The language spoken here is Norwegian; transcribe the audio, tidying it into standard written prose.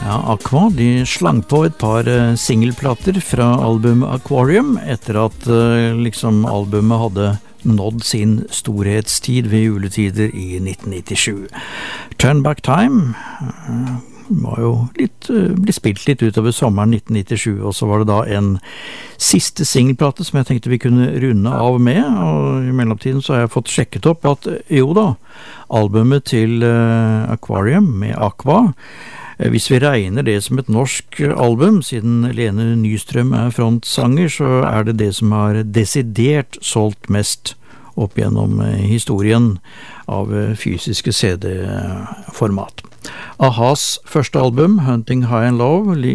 Ja, Aqua, de slang på et par singelplater fra albumet Aquarium etter at albumet hadde nådd sin storhetstid ved juletider i 1997. Turn Back Time var jo ble spilt litt utover sommeren 1997, og så var det da en siste singelplate som jeg tenkte vi kunne runde av med, og i mellomtiden så har jeg fått sjekket opp at jo da, albumet til Aquarium med Aqua, hvis vi regner det som et norsk album, siden Lene Nystrøm frontsanger, så det som har desidert solgt mest opp gjennom historien av fysiske CD-format. Ahas første album, Hunting High and Low,